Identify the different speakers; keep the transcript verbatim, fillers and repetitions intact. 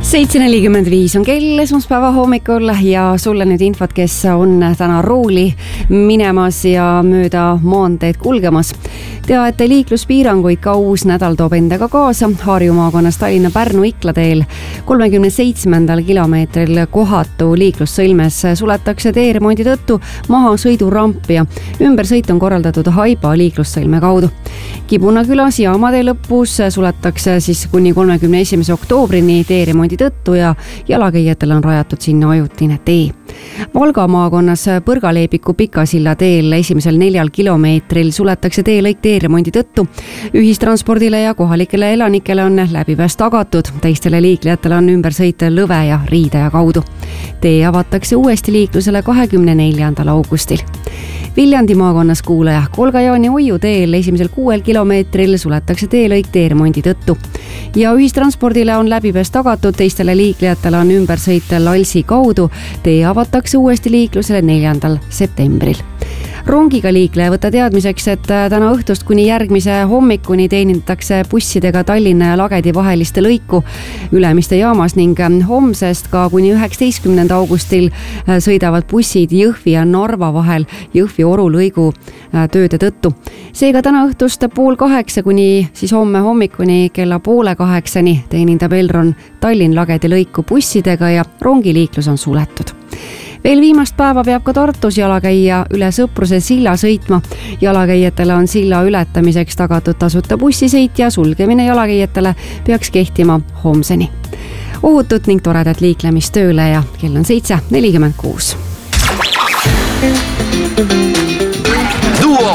Speaker 1: seitse nelikümmend viis on kell esmaspäeva hommikul ja sulle nüüd infot, kes on täna rooli minemas ja mööda maanteed kulgemas. Tea, et liikluspiiranguid ka uus nädal toob endaga kaasa. Harju maakonnas Tallinna-Pärnu-Ikla teel kolmekümne seitsmendal kilomeetril kohatu liiklussõlmes suletakse teeremondi tõttu maha sõiduramp ja ümbersõit on korraldatud Haiba liiklussõlme kaudu. Kibuna külas Jaamatee lõpus suletakse siis kuni kolmekümne esimese oktoobrini teeremondi tõttu ja jalakäijatele on rajatud sinna ajutine tee. Valga maakonnas Põrgaleepiku Pikasilla teel esimesel neljal kilomeetril suletakse teelõik teeremondi tõttu. Ühistranspordile ja kohalikele elanikele on läbipääs tagatud, teistele liiklejatele on ümbersõit Lõve ja Riidaja kaudu. Tee avatakse uuesti liiklusele kahekümne neljandal augustil. Viljandi maakonnas kuulaja Kolga-Jaani Oiu teel esimesel kuuel kilomeetril suletakse teelõik teeremondi tõttu. Ja ühistranspordile on läbipääs tagatud, teistele liiklejatele on ümbersõit Lalsi kaudu. Tee avatakse uuesti liiklusele neljandal septembril. Rongiga liikleja võtta teadmiseks, et täna õhtust kuni järgmise hommikuni teenindatakse bussidega Tallinna ja Lagedi vaheliste lõiku Ülemiste jaamas ning homsest ka kuni üheksateistkümnenda augustil sõidavad bussid Jõhvi ja Narva vahel Jõhvi-Oru lõigu tööde tõttu. Seega täna õhtust pool kaheksa kuni siis homme hommikuni kella poole kaheksani teenindab Elron Tallinn-Lagedi lõiku bussidega ja rongiliiklus on suletud. Veel viimast päeva peab ka Tartus jalakäija üle Sõpruse silla sõitma. Jalakäijatele on silla ületamiseks tagatud tasuta bussisõit ja sulgemine jalakäijatele peaks kehtima homseni. Ohutut ning toredat liiklemist tööle ja kell on seitse nelikümmend kuus.
Speaker 2: Duo